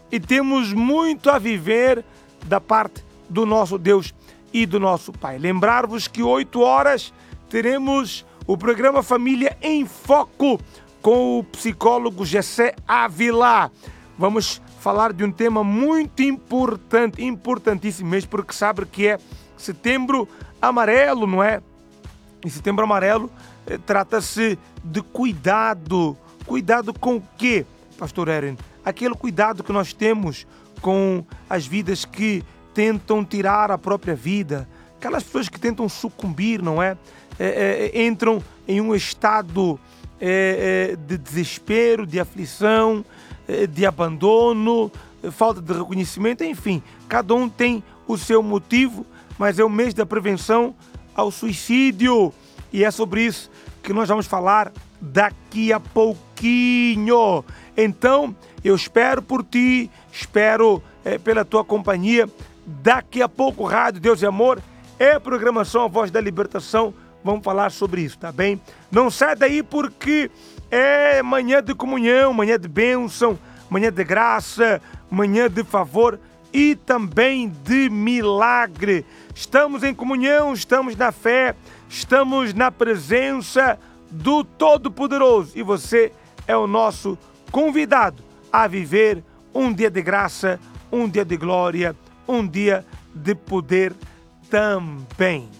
e temos muito a viver da parte do nosso Deus e do nosso Pai. Lembrar-vos que 8 horas teremos o programa Família em Foco com o psicólogo Jessé Ávila. Vamos falar de um tema muito importante, importantíssimo mesmo, porque sabe que é Setembro Amarelo, não é? E Setembro Amarelo trata-se de cuidado. Cuidado com o quê, Pastor Eren? Aquele cuidado que nós temos com as vidas que tentam tirar a própria vida. Aquelas pessoas que tentam sucumbir, não é? Entram em um estado de desespero, de aflição, de abandono, falta de reconhecimento, enfim. Cada um tem o seu motivo, mas é o mês da prevenção ao suicídio. E é sobre isso que nós vamos falar daqui a pouquinho. Então, eu espero por ti, espero pela tua companhia. Daqui a pouco, Rádio Deus e Amor, a programação A Voz da Libertação. Vamos falar sobre isso, tá bem? Não sai daí porque é manhã de comunhão, manhã de bênção, manhã de graça, manhã de favor e também de milagre. Estamos em comunhão, estamos na fé, estamos na presença do Todo-Poderoso e você é o nosso convidado a viver um dia de graça, um dia de glória, um dia de poder também.